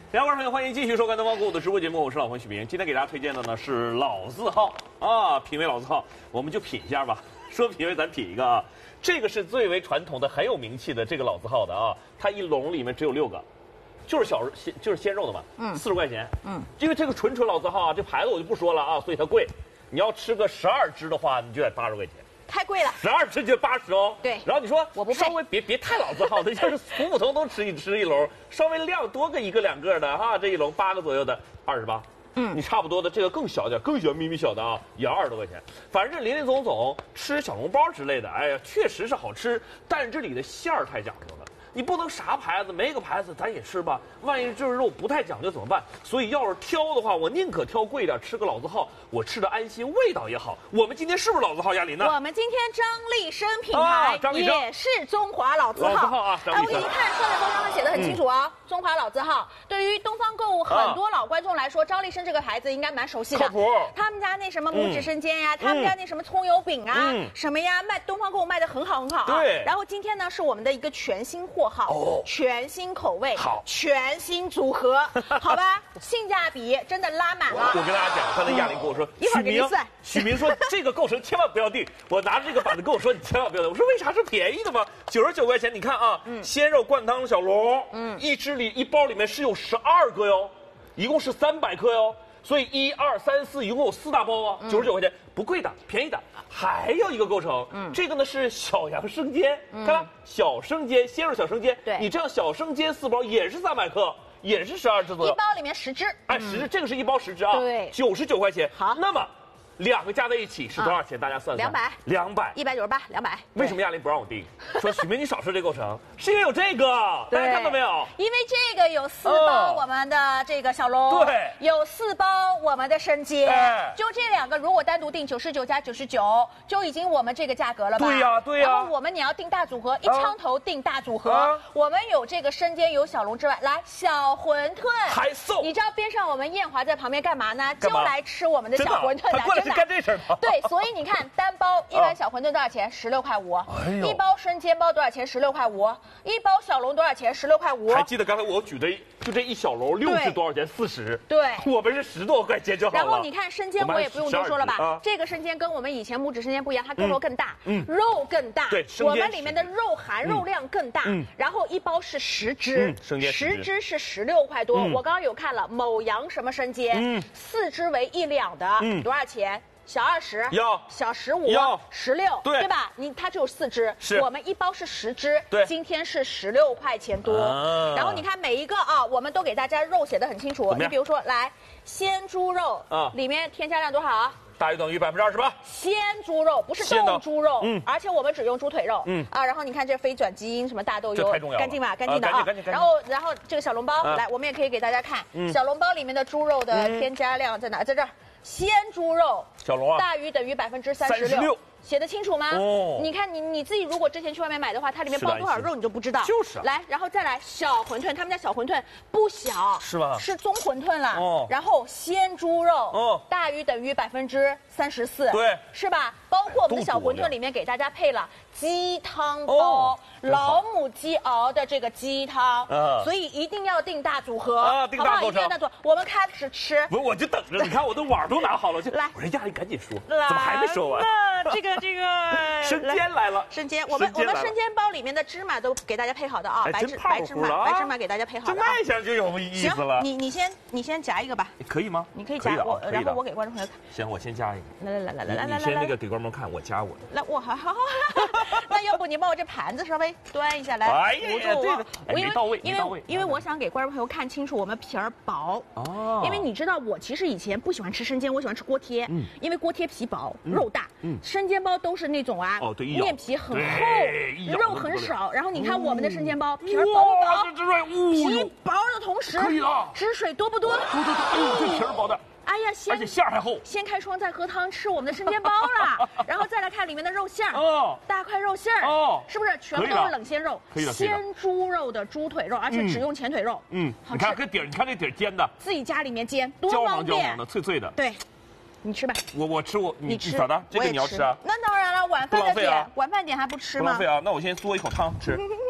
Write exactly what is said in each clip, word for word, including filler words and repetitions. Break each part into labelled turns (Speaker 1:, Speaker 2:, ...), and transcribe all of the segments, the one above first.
Speaker 1: 两位朋友，欢迎继续收看《东方购物》的直播节目，我是老彭许明。今天给大家推荐的呢是老字号啊，品味老字号，我们就品一下吧。说品味，咱品一个啊。这个是最为传统的、很有名气的这个老字号的啊，它一笼里面只有六个，就是小鲜就是鲜肉的嘛，嗯，四十块钱，嗯，因为这个纯纯老字号啊，这牌子我就不说了啊，所以它贵。你要吃个十二只的话，你就得八十块钱。
Speaker 2: 太贵了，
Speaker 1: 十二只就八十哦。
Speaker 2: 对，
Speaker 1: 然后你说
Speaker 2: 我不
Speaker 1: 稍微别别太老字号的，就是普普通通吃一吃一笼，稍微量多个一个两个的哈，这一笼八个左右的二十八。嗯，你差不多的这个更小点，更小咪咪小的啊，也要二十多块钱。反正林林总总吃小笼包之类的，哎呀，确实是好吃，但是这里的馅儿太讲究了。你不能啥牌子没个牌子咱也吃吧，万一这肉不太讲究怎么办？所以要是挑的话，我宁可挑贵点，吃个老字号，我吃的安心，味道也好。我们今天是不是老字号？亚林呢？
Speaker 2: 我们今天张立生品牌、
Speaker 1: 啊、张立生
Speaker 2: 也是中华老字号。
Speaker 1: 老字号啊，张立生。
Speaker 2: 哎，我给您看上面包装上写的很清楚啊、嗯，中华老字号。对于东方购物很多老观众来说，啊、张立生这个牌子应该蛮熟悉的。
Speaker 1: 靠谱。
Speaker 2: 他们家那什么拇指生煎呀、嗯，他们家那什么葱油饼啊，嗯、什么呀，卖东方购物卖的很好很好啊。
Speaker 1: 对。
Speaker 2: 然后今天呢是我们的一个全新货号。哦。全新口味，
Speaker 1: 好，
Speaker 2: 全新组合，好吧，性价比真的拉满了。
Speaker 1: 我跟大家讲，刚才亚玲跟我说，
Speaker 2: 一会儿给你算。
Speaker 1: 许明说这个构成千万不要定，我拿着这个板子跟我说你千万不要定。我说为啥是便宜的吗？九十九块钱，你看啊，嗯、鲜肉灌汤小笼，嗯，一只里一包里面是有十二个哟，一共是三百克哟。所以一二三四一共有四大包啊，九十九块钱，不贵的，便宜的。还有一个构成，嗯，这个呢是小羊生煎，嗯、看看小生煎，鲜肉小生煎，
Speaker 2: 对，
Speaker 1: 你这样小生煎四包也是三百克，也是十二只左右，
Speaker 2: 一包里面十只，
Speaker 1: 哎，十只，这个是一包十只啊，
Speaker 2: 对，
Speaker 1: 九十九块钱。
Speaker 2: 好，
Speaker 1: 那么两个加在一起是多少钱？啊、大家算算。
Speaker 2: 两百，
Speaker 1: 两百，
Speaker 2: 一百九十八，两百。
Speaker 1: 为什么亚玲不让我定？说许明你少说这构成，是因为有这个，大家看到没有？
Speaker 2: 因为这个有四包我们的这个小笼，
Speaker 1: 对，
Speaker 2: 有四包我们的生煎，
Speaker 1: 哎、
Speaker 2: 就这两个，如果单独定九十九加九十九，就已经我们这个价格了吧？
Speaker 1: 对呀、啊，对呀、
Speaker 2: 啊。然后我们你要定大组合，一枪头定大组合，啊、我们有这个生煎，有小笼之外，来小馄饨
Speaker 1: 还送。
Speaker 2: 你知道边上我们艳华在旁边干嘛呢？就来吃我们的小馄饨的，
Speaker 1: 他过来是干这事儿的。
Speaker 2: 对，所以你看，单包一碗小馄饨多少钱？十六块五。一包生煎包多少钱？十六块五。一包小笼多少钱？十六块五。
Speaker 1: 还记得刚才我举的，就这一小笼六是多少钱？四十。
Speaker 2: 对，
Speaker 1: 我们是十多块钱就好了。
Speaker 2: 然后你看生煎，我也不用多说了吧？啊、这个生煎跟我们以前拇指生煎不一样，它个头更大，嗯，肉更大。
Speaker 1: 对，
Speaker 2: 我们里面的肉含肉量更大。嗯。然后一包是十只，
Speaker 1: 嗯，生煎
Speaker 2: 十只是十六块多。我刚刚有看了某羊什么生煎，嗯，四只为一两的，嗯，多少钱？小二十，
Speaker 1: 要
Speaker 2: 小十五，
Speaker 1: 要
Speaker 2: 十六，
Speaker 1: 对
Speaker 2: 对吧？你它只有四只，
Speaker 1: 是
Speaker 2: 我们一包是十只，
Speaker 1: 对，
Speaker 2: 今天是十六块钱多。啊、然后你看每一个啊，我们都给大家肉写的很清楚。你比如说，来鲜猪肉啊，里面添加量多少啊？
Speaker 1: 大于等于百分之二十八。
Speaker 2: 鲜猪肉不是冻猪肉，
Speaker 1: 嗯，
Speaker 2: 而且我们只用猪腿肉，嗯啊。然后你看这非转基因什么大豆油，干净吧？干净的啊。然后然后这个小笼包，来我们也可以给大家看，小笼包里面的猪肉的添加量在哪？在这儿。鲜猪肉
Speaker 1: 小笼啊，
Speaker 2: 大于等于百分之三十六，写得清楚吗？哦，你看你你自己如果之前去外面买的话，它里面包多少肉你就不知道。
Speaker 1: 就是、啊。
Speaker 2: 来，然后再来小馄饨，他们家小馄饨不小，
Speaker 1: 是吧？
Speaker 2: 是中馄饨了。哦。然后鲜猪肉哦，大于等于百分之三十四，
Speaker 1: 对，
Speaker 2: 是吧？包括我们的小馄饨里面给大家配了鸡汤包，哦、老母鸡熬的这个鸡汤，啊、所以一定要定大组合
Speaker 1: 啊，定大
Speaker 2: 构成。大组合，我们开始吃。
Speaker 1: 不是，我就等着，你看我的碗都拿好了，就
Speaker 2: 来。
Speaker 1: 我说亚玲赶紧说，怎么还没说完？
Speaker 2: 那这个这个
Speaker 1: 生煎来了，
Speaker 2: 生煎，我们我们生煎包里面的芝麻都给大家配好的啊，白芝白芝麻白芝麻给大家配好的。
Speaker 1: 这卖相就有意思了。
Speaker 2: 你你先你先夹一个吧，
Speaker 1: 可以吗？
Speaker 2: 你可以夹我，然后我给观众朋友看。
Speaker 1: 行，我先夹一个。
Speaker 2: 来来来来来来来，
Speaker 1: 你先那个给观众看，我夹我的。
Speaker 2: 来，我好好好，那要不你帮我这盘子稍微端一下来，
Speaker 1: 哎呀，
Speaker 2: 对对，
Speaker 1: 我没到位，
Speaker 2: 因为因为我想给观众朋友看清楚我们皮儿薄哦，因为你知道我其实以前不喜欢吃生煎，我喜欢吃锅贴，嗯，因为锅贴皮薄肉大，嗯，生煎包都是那种啊，
Speaker 1: 哦对，
Speaker 2: 面皮很厚，肉很少，然后你看我们的生煎包皮儿薄不薄？皮薄的同时，
Speaker 1: 可以的，
Speaker 2: 汁水多不多？
Speaker 1: 多多多，哎呦，这皮儿薄的。
Speaker 2: 哎呀，
Speaker 1: 而且馅儿还厚，
Speaker 2: 先开窗再喝汤，吃我们的生煎包了，然后再来看里面的肉馅儿，哦，大块肉馅儿，哦，是不是全部都是冷鲜肉？
Speaker 1: 可以的，
Speaker 2: 鲜猪肉的猪腿肉，而且只用前腿肉，
Speaker 1: 嗯，你看这底儿，你看这底儿煎的，
Speaker 2: 自己家里面煎多方便，
Speaker 1: 焦黄焦黄的，脆脆的，
Speaker 2: 对。你吃吧，
Speaker 1: 我我吃我
Speaker 2: 你吃
Speaker 1: 咋的？这个你要吃啊？
Speaker 2: 那当然了，晚饭的点，晚饭点还不吃吗？
Speaker 1: 不浪费啊！那我先嘬一口汤吃。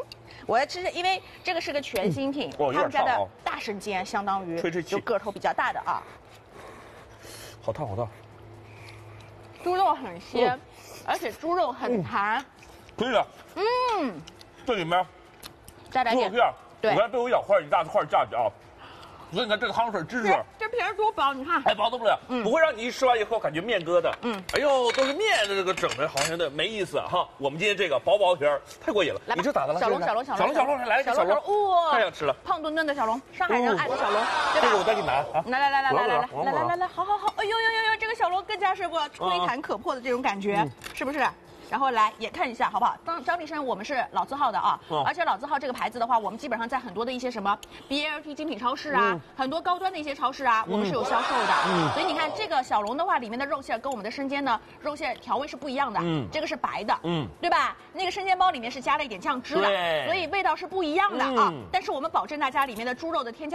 Speaker 2: 我要吃，因为这个是个全新品，
Speaker 1: 嗯、
Speaker 2: 他们家的大生煎相当于就个头比较大的啊。
Speaker 1: 好烫好烫。
Speaker 2: 猪肉很鲜，嗯、而且猪肉很弹。
Speaker 1: 可以的。嗯，这里面
Speaker 2: 再来点
Speaker 1: 猪肉片，
Speaker 2: 对，
Speaker 1: 我刚才被我咬坏一大块下去啊。所以你看这个汤水汁水，
Speaker 2: 这皮儿多薄，你看，
Speaker 1: 还薄的不了，嗯，不会让你一吃完以后感觉面疙瘩，嗯，哎呦，都是面的这个整的，好像的没意思哈。我们今天这个薄薄皮儿太过瘾了，你这咋的了？
Speaker 2: 小龙，小龙，小
Speaker 1: 龙，小龙，小龙，来，
Speaker 2: 小龙，哇，
Speaker 1: 太想吃了，
Speaker 2: 胖墩墩的小龙，上海人爱的小龙，对吧？
Speaker 1: 这个我再给你拿啊，
Speaker 2: 来来来来来来来来来来来，好好好，哎呦呦呦呦，这个小龙更加是不吹弹可破的这种感觉，是不是？然后来也看一下好不好？张张立生，我们是老字号的啊，哦、而且老字号这个牌子的话，我们基本上在很多的一些什么 B L T 精品超市啊，嗯、很多高端的一些超市啊，嗯、我们是有销售的。嗯、所以你看这个小龙的话，里面的肉馅跟我们的生煎呢，肉馅调味是不一样的。嗯，这个是白的，嗯，对吧？那个生煎包里面是加了一点酱汁的，所以味道是不一样的啊。嗯、但是我们保证大家里面的猪肉的添加。